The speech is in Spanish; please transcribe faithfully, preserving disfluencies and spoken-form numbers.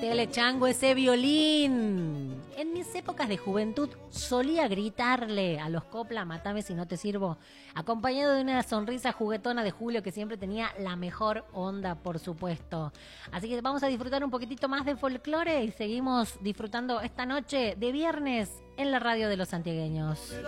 Metele chango ese violín. En mis épocas de juventud solía gritarle a los copla, matame si no te sirvo, acompañado de una sonrisa juguetona de Julio que siempre tenía la mejor onda, por supuesto. Así que vamos a disfrutar un poquitito más de folclore y seguimos disfrutando esta noche de viernes en la radio de los santiagueños.